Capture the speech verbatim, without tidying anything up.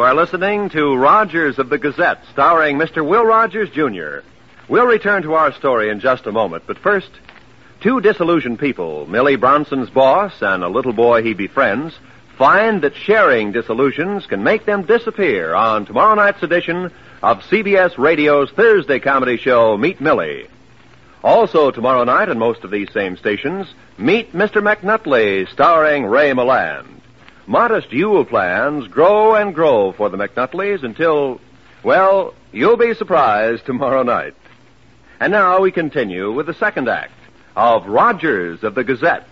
are listening to Rogers of the Gazette, starring Mister Will Rogers, Junior We'll return to our story in just a moment, but first, two disillusioned people, Millie Bronson's boss and a little boy he befriends, find that sharing disillusions can make them disappear on tomorrow night's edition of C B S Radio's Thursday comedy show, Meet Millie. Also tomorrow night on most of these same stations, Meet Mister McNutley, starring Ray Milland. Modest Yule plans grow and grow for the McNutleys until, well, you'll be surprised tomorrow night. And now we continue with the second act of Rogers of the Gazette.